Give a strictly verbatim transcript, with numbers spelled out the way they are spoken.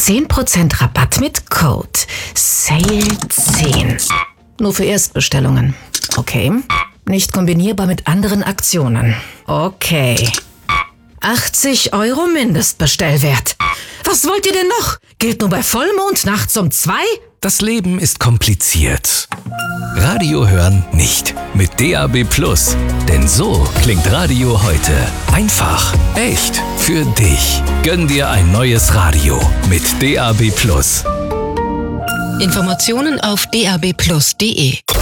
zehn Prozent Rabatt mit Code Sale zehn. Nur für Erstbestellungen. Okay. Nicht kombinierbar mit anderen Aktionen. Okay. achtzig Euro Mindestbestellwert. Was wollt ihr denn noch? Gilt nur bei Vollmond nachts um zwei? Das Leben ist kompliziert. Radio hören nicht. Mit D A B Plus. Denn so klingt Radio heute. Einfach, echt, für dich. Gönn dir ein neues Radio mit D A B Plus. Informationen auf d a b plus punkt d e.